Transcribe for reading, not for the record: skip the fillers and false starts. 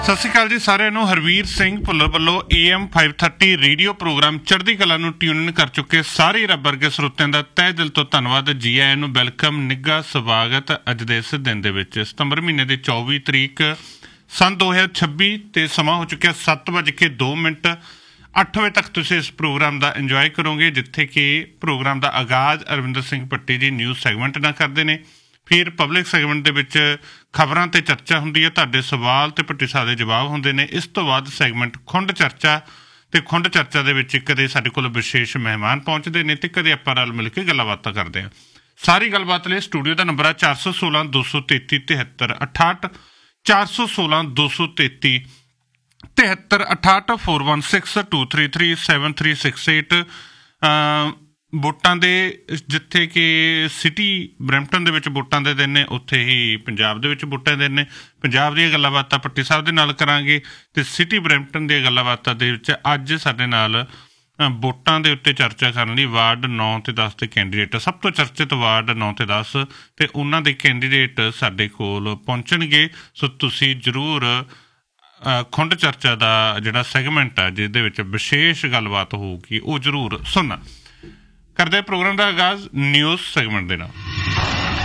ਸਤਿ ਸ਼੍ਰੀ ਅਕਾਲ ਜੀ ਸਾਰਿਆਂ ਨੂੰ। ਹਰਵੀਰ ਸਿੰਘ ਭੁੱਲਰ ਵੱਲੋਂ AM 530 ਰੇਡੀਓ ਪ੍ਰੋਗਰਾਮ ਚੜ੍ਹਦੀ ਕਲਾ ਨੂੰ ਟਿਊਨ ਕਰ ਚੁੱਕੇ ਸਾਰੇ ਰੱਬ ਵਰਗੇ ਸਰੋਤਿਆਂ ਦਾ ਤਹਿ ਦਿਲ ਤੋਂ ਧੰਨਵਾਦ। ਜੀ ਆਇਆਂ ਨੂੰ, ਵੈਲਕਮ, ਨਿੱਘਾ ਸਵਾਗਤ। ਅੱਜ ਦੇ ਇਸ ਦਿਨ ਦੇ ਵਿੱਚ ਸਤੰਬਰ ਮਹੀਨੇ ਦੀ 24 ਤਰੀਕ ਸੰਨ 2026 ਤੇ ਸਮਾਂ ਹੋ ਚੁੱਕਿਆ 7:02। 8 ਵਜੇ ਤੱਕ ਤੁਸੀਂ ਇਸ ਪ੍ਰੋਗਰਾਮ ਦਾ ਇੰਜੋਏ ਕਰੋਗੇ, ਜਿੱਥੇ ਕਿ ਪ੍ਰੋਗਰਾਮ ਦਾ ਆਗਾਜ਼ ਅਰਵਿੰਦਰ ਸਿੰਘ ਭੱਟੀ ਜੀ ਨਿਊਜ਼ ਸੈਗਮੈਂਟ ਨਾਲ ਕਰਦੇ ਨੇ। ਫਿਰ ਪਬਲਿਕ ਸੈਗਮੈਂਟ ਦੇ ਵਿੱਚ ਖਬਰਾਂ 'ਤੇ ਚਰਚਾ ਹੁੰਦੀ ਹੈ, ਤੁਹਾਡੇ ਸਵਾਲ ਅਤੇ ਭੱਟੀ ਸਾਹਿਬ ਦੇ ਜਵਾਬ ਹੁੰਦੇ ਨੇ। ਇਸ ਤੋਂ ਬਾਅਦ ਸੈਗਮੈਂਟ ਖੁੰਡ ਚਰਚਾ, ਅਤੇ ਖੁੰਡ ਚਰਚਾ ਦੇ ਵਿੱਚ ਕਦੇ ਸਾਡੇ ਕੋਲ ਵਿਸ਼ੇਸ਼ ਮਹਿਮਾਨ ਪਹੁੰਚਦੇ ਨੇ ਅਤੇ ਕਦੇ ਆਪਾਂ ਰਲ ਮਿਲ ਕੇ ਗੱਲਾਂ ਬਾਤਾਂ ਕਰਦੇ ਹਾਂ। ਸਾਰੀ ਗੱਲਬਾਤ ਲਈ ਸਟੂਡੀਓ ਦਾ ਨੰਬਰ ਹੈ 416 233 73 68 416 233 73 68 416233 7368। ਵੋਟਾਂ ਦੇ ਜਿੱਥੇ ਕਿ ਸਿਟੀ ਬਰੈਂਪਟਨ ਦੇ ਵਿੱਚ ਵੋਟਾਂ ਦੇ ਦਿਨ ਨੇ, ਉੱਥੇ ਹੀ ਪੰਜਾਬ ਦੇ ਵਿੱਚ ਵੋਟਾਂ ਦੇ ਦਿਨ ਨੇ। ਪੰਜਾਬ ਦੀਆਂ ਗੱਲਾਂ ਬਾਤਾਂ ਭੱਟੀ ਸਾਹਿਬ ਦੇ ਨਾਲ ਕਰਾਂਗੇ ਅਤੇ ਸਿਟੀ ਬਰੈਂਪਟਨ ਦੀਆਂ ਗੱਲਾਂ ਬਾਤਾਂ ਦੇ ਵਿੱਚ ਅੱਜ ਸਾਡੇ ਨਾਲ ਵੋਟਾਂ ਦੇ ਉੱਤੇ ਚਰਚਾ ਕਰਨ ਲਈ ਵਾਰਡ 9 ਅਤੇ 10 ਦੇ ਕੈਂਡੀਡੇਟ, ਸਭ ਤੋਂ ਚਰਚਿਤ ਵਾਰਡ 9 ਅਤੇ 10 ਅਤੇ ਉਹਨਾਂ ਦੇ ਕੈਂਡੀਡੇਟ ਸਾਡੇ ਕੋਲ ਪਹੁੰਚਣਗੇ। ਸੋ ਤੁਸੀਂ ਜ਼ਰੂਰ ਖੁੰਡ ਚਰਚਾ ਦਾ ਜਿਹੜਾ ਸੈਗਮੈਂਟ ਆ, ਜਿਹਦੇ ਵਿੱਚ ਵਿਸ਼ੇਸ਼ ਗੱਲਬਾਤ ਹੋਊਗੀ, ਉਹ ਜ਼ਰੂਰ ਸੁਣਨਾ। ਕਰਦੇ ਪ੍ਰੋਗਰਾਮ ਦਾ ਆਗਾਜ਼ ਨਿਊਜ਼ ਸੈਗਮੈਂਟ ਦੇ ਨਾਲ।